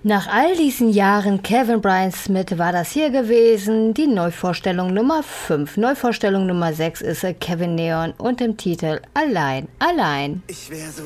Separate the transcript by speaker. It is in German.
Speaker 1: Nach all diesen Jahren Kevin Brian Smith war das hier gewesen, die Neuvorstellung Nummer 5. Neuvorstellung Nummer 6 ist Kevin Neon und im Titel Allein, allein.
Speaker 2: Ich wär so